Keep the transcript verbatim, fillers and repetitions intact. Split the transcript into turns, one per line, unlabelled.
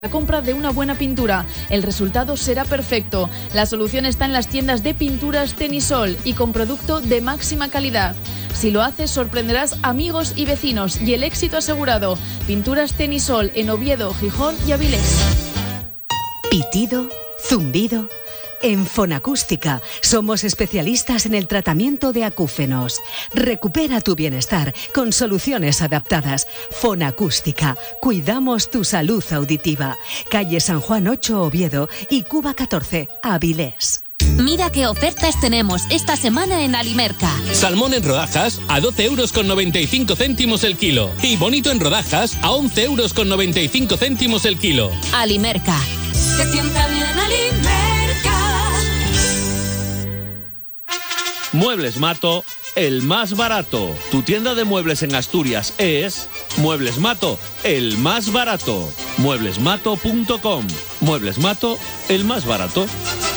La compra de una buena pintura, el resultado será perfecto. La solución está en las tiendas de pinturas Tenisol y con producto de máxima calidad. Si lo haces, sorprenderás amigos y vecinos y el éxito asegurado. Pinturas Tenisol en Oviedo, Gijón y Avilés.
Pitido, zumbido. En Fonacústica somos especialistas en el tratamiento de acúfenos. Recupera tu bienestar con soluciones adaptadas. Fonacústica, cuidamos tu salud auditiva. Calle San Juan ocho, Oviedo y Cuba catorce, Avilés.
Mira qué ofertas tenemos esta semana en Alimerca.
Salmón en rodajas a doce euros con noventa y cinco céntimos el kilo. Y bonito en rodajas a once euros con noventa y cinco céntimos el kilo.
Alimerca.
Se sienta bien Alimerca.
Muebles Mato, el más barato. Tu tienda de muebles en Asturias es Muebles Mato, el más barato. muebles mato punto com. Muebles Mato, el más barato.